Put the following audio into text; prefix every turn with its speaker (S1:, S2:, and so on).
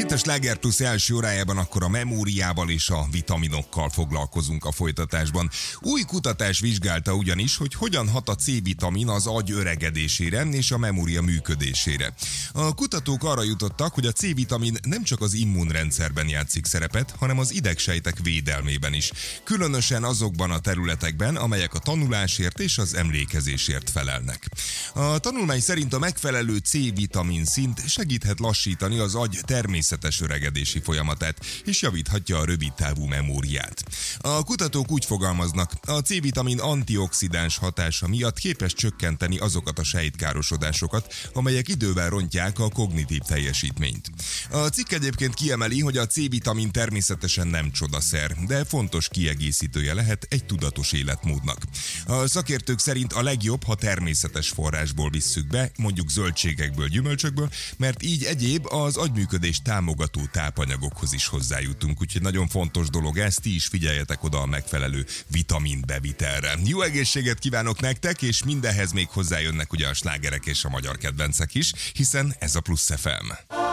S1: Itt a Sláger Plus első órájában akkor a memóriával és a vitaminokkal foglalkozunk a folytatásban. Új kutatás vizsgálta ugyanis, hogy hogyan hat a C-vitamin az agy öregedésére és a memória működésére. A kutatók arra jutottak, hogy a C-vitamin nem csak az immunrendszerben játszik szerepet, hanem az idegsejtek védelmében is. Különösen azokban a területekben, amelyek a tanulásért és az emlékezésért felelnek. A tanulmány szerint a megfelelő C-vitamin szint segíthet lassítani az agy természetes öregedési folyamatát, és javíthatja a rövidtávú memóriát. A kutatók úgy fogalmaznak, a C-vitamin antioxidáns hatása miatt képes csökkenteni azokat a sejtkárosodásokat, amelyek idővel rontják a kognitív teljesítményt. A cikk egyébként kiemeli, hogy a C-vitamin természetesen nem csodaszer, de fontos kiegészítője lehet egy tudatos életmódnak. A szakértők szerint a legjobb, ha természetes forrásból visszük be, mondjuk zöldségekből, gyümölcsökből, mert így egyéb az agyműködést támogató tápanyagokhoz is hozzájutunk, úgyhogy nagyon fontos dolog ez, ti is figyeljetek oda a megfelelő vitamin bevitelre. Jó egészséget kívánok nektek, és mindenhez még hozzájönnek ugye a slágerek és a magyar kedvencek is, hiszen ez a Plusz FM.